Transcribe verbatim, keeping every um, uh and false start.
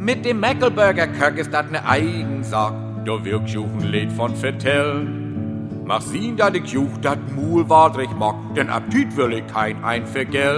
Mit dem Mäckelburger Köck ist dat ne Eigensack. Da wirkt Juchen Lied von vertell. Mach sehen, dat ich Juch dat Mul wadrig mag, denn Appetit will ich kein ein für Geld.